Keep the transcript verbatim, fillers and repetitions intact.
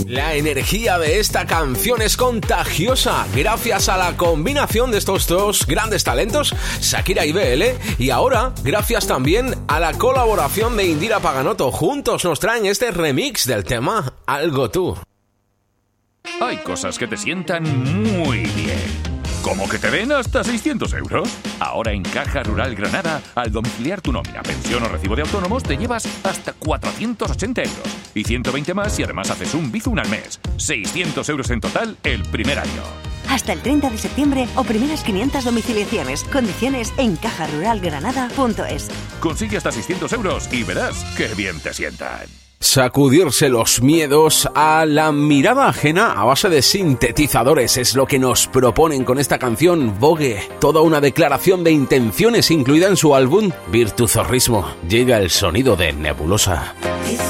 La energía de esta canción es contagiosa gracias a la combinación de estos dos grandes talentos, Shakira y B L, y ahora gracias también a la colaboración de Indira Paganotto. Juntos nos traen este remix del tema Algo Tú. Hay cosas que te sientan muy bien. ¿Cómo que te den hasta seiscientos euros? Ahora en Caja Rural Granada, al domiciliar tu nómina, pensión o recibo de autónomos, te llevas hasta cuatrocientos ochenta euros. Y ciento veinte más y además haces un Bizum al mes. seiscientos euros en total el primer año. Hasta el treinta de septiembre o primeras quinientas domiciliaciones. Condiciones en caja rural granada punto es. Consigue hasta seiscientos euros y verás qué bien te sientan. Sacudirse los miedos a la mirada ajena a base de sintetizadores es lo que nos proponen con esta canción Vogue. Toda una declaración de intenciones incluida en su álbum Virtuosismo. Llega el sonido de Nebulosa.